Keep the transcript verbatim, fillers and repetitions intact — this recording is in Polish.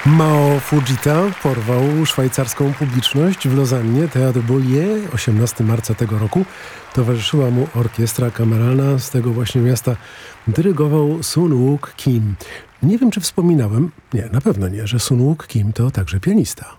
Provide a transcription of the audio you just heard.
Mao Fujita porwał szwajcarską publiczność w Lozannie. Teatr Boullier, osiemnastego marca tego roku. Towarzyszyła mu orkiestra kameralna z tego właśnie miasta. Dyrygował Sun Wook Kim. Nie wiem, czy wspominałem, nie, na pewno nie, że Sun Wook Kim to także pianista.